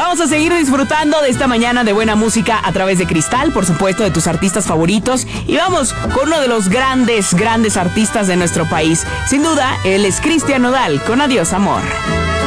Vamos a seguir disfrutando de esta mañana de buena música a través de Cristal, por supuesto, de tus artistas favoritos. Y vamos con uno de los grandes artistas de nuestro país. Sin duda, él es Cristian Nodal con Adiós Amor.